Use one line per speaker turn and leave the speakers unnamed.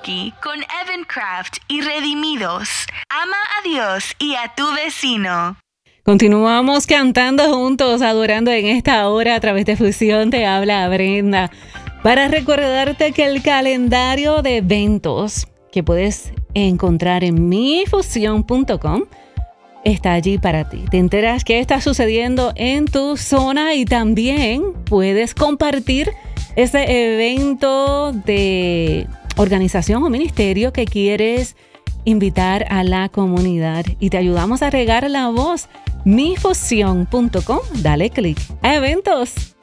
karaoke con Evan Craft y Redimidos. Ama a Dios y a tu vecino.
Continuamos cantando juntos, adorando en esta hora a través de Fusión. Te habla Brenda. Para recordarte que el calendario de eventos que puedes encontrar en mifusión.com está allí para ti. Te enteras qué está sucediendo en tu zona y también puedes compartir ese evento de organización o ministerio que quieres invitar a la comunidad y te ayudamos a regar la voz. mifusión.com, dale clic a eventos.